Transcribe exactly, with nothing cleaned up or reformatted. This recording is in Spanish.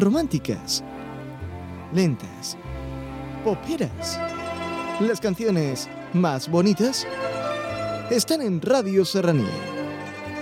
románticas, lentas, poperas. Las canciones más bonitas están en Radio Serranía.